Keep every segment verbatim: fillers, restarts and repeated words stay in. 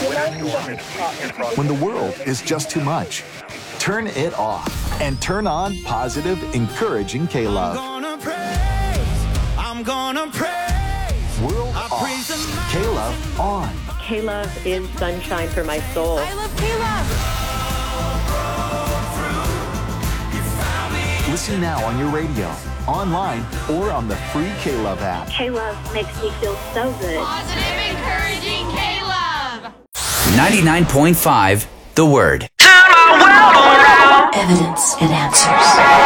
When the world is just too much, turn it off and turn on positive, encouraging K-Love. I'm gonna praise, I'm gonna praise. World off, K-Love on. K-Love is sunshine for my soul. I love K-Love. Listen now on your radio, online, or on the free K-Love app. K-Love makes me feel so good. Positive, encouraging K-Love. ninety-nine point five, The Word. Evidence and answers.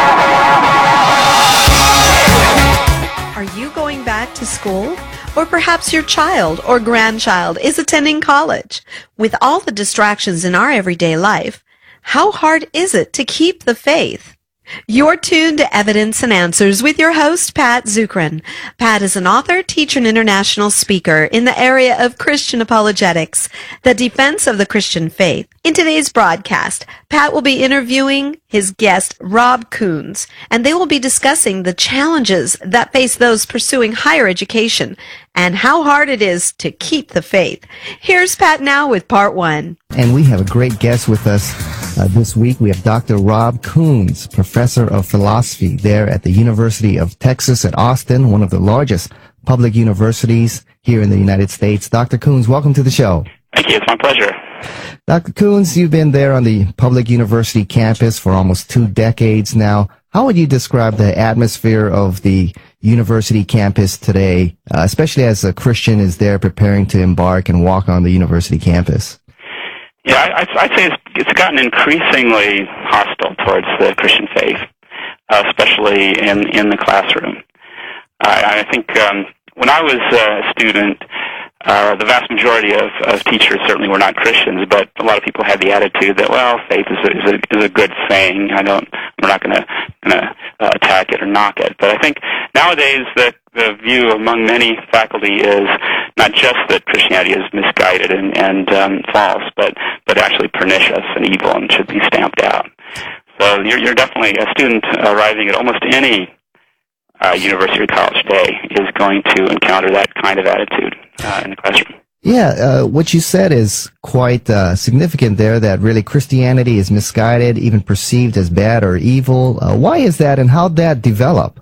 Are you going back to school? Or perhaps your child or grandchild is attending college. With all the distractions in our everyday life, how hard is it to keep the faith? You're tuned to Evidence and Answers with your host, Pat Zukeran. Pat is an author, teacher, and international speaker in the area of Christian apologetics, the defense of the Christian faith. In today's broadcast, Pat will be interviewing his guest, Rob Coons, and they will be discussing the challenges that face those pursuing higher education and how hard it is to keep the faith. Here's Pat now with part one. And we have a great guest with us uh, this week. We have Doctor Rob Coons, professor of philosophy there at the University of Texas at Austin, one of the largest public universities here in the United States. Doctor Coons, welcome to the show. Thank you. It's my pleasure. Doctor Coons, you've been there on the public university campus for almost two decades now. How would you describe the atmosphere of the university campus today, uh, especially as a Christian is there preparing to embark and walk on the university campus? Yeah, I, I'd say it's, it's gotten increasingly hostile towards the Christian faith, uh, especially in, in the classroom. Uh, I think um, when I was a student, Uh, the vast majority of, of teachers certainly were not Christians, but a lot of people had the attitude that, well, faith is a, is a, is a good thing. I don't, we're not going to uh, attack it or knock it. But I think nowadays the, the view among many faculty is not just that Christianity is misguided and, and um, false, but, but actually pernicious and evil and should be stamped out. So you're, you're definitely a student arriving at almost any Uh, university or college day is going to encounter that kind of attitude uh, in the classroom. Yeah, uh, what you said is quite uh, significant there, that really Christianity is misguided, even perceived as bad or evil. Uh, why is that, and how'd that develop?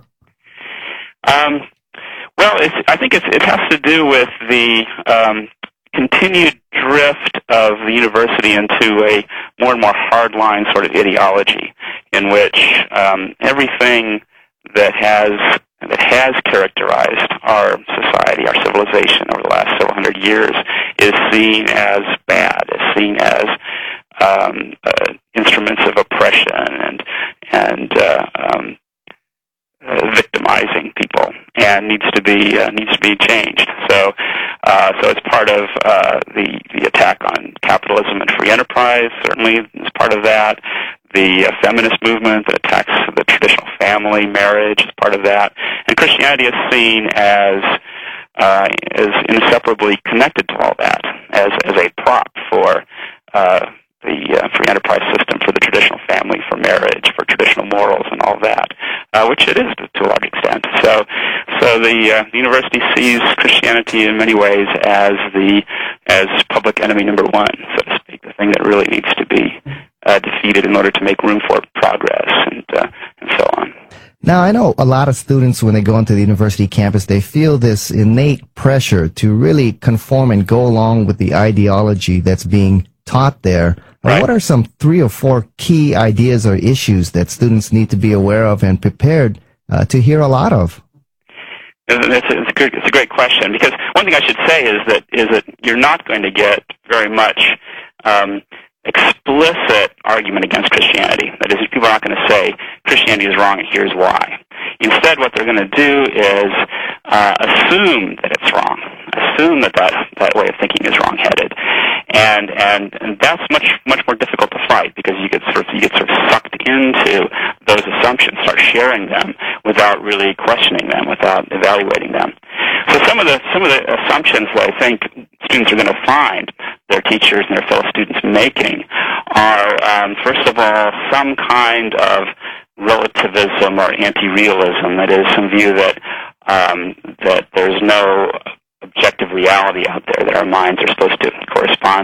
Um, well, it's, I think it's, it has to do with the um, continued drift of the university into a more and more hardline sort of ideology in which um, everything that has that has characterized our society, our civilization over the last several hundred years is seen as bad, is seen as um, uh, instruments of oppression and and uh, um, uh, victimizing people, and needs to be uh, needs to be changed. So, uh, so it's part of uh, the the attack on capitalism and free enterprise. Certainly, is part of that. The uh, feminist movement that attacks the traditional family, marriage is part of that. And Christianity is seen as uh, as inseparably connected to all that, as as a prop for uh, the uh, free enterprise system, for the traditional family, for marriage, for traditional morals, and all that, uh, which it is to, to a large extent. So, so the, uh, the university sees Christianity in many ways as the as public enemy number one, so to speak, the thing that really needs to be Uh, defeated in order to make room for progress and uh, and so on. Now, I know a lot of students, when they go into the university campus, they feel this innate pressure to really conform and go along with the ideology that's being taught there. Right. What are some three or four key ideas or issues that students need to be aware of and prepared uh, to hear a lot of? It's a, it's, a good, it's a great question, because one thing I should say is that is that you're not going to get very much um, explicit argument against Christianity. That is, people are not going to say Christianity is wrong and here's why. Instead, what they're going to do is uh, assume that it's wrong, assume that, that that way of thinking is wrong-headed, and and and that's much much more difficult to fight, because you get sort of you get sort of sucked into those assumptions, start sharing them without really questioning them, without evaluating them. So some of the some of the assumptions that I think students are going to find their teachers and their fellow students making are, um, first of all, some kind of relativism or anti-realism. That is, some view that um, that there's no objective reality out there, that our minds are supposed to correspond